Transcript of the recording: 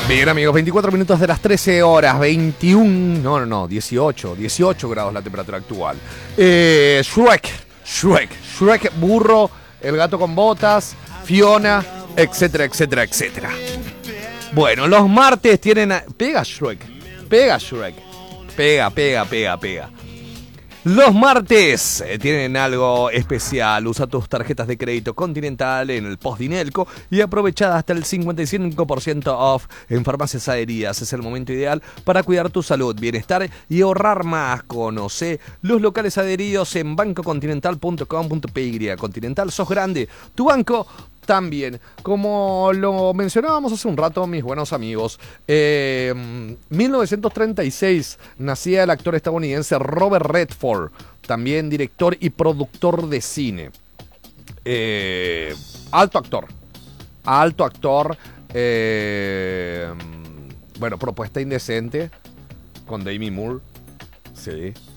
Bien, amigos, 24 minutos de las 13 horas, 21, no, 18 grados la temperatura actual. Shrek, burro, el gato con botas, Fiona, etcétera, etcétera, etcétera. Bueno, los martes tienen... Pega Shrek. Pega. Los martes tienen algo especial. Usa tus tarjetas de crédito Continental en el Postdinelco y aprovecha hasta el 55% off en farmacias adheridas. Es el momento ideal para cuidar tu salud, bienestar y ahorrar más. Conoce los locales adheridos en bancocontinental.com.py. Continental, sos grande. Tu banco también. Como lo mencionábamos hace un rato, mis buenos amigos, 1936 nacía el actor estadounidense Robert Redford, también director y productor de cine. Alto actor. Bueno, Propuesta Indecente con Demi Moore. Sí.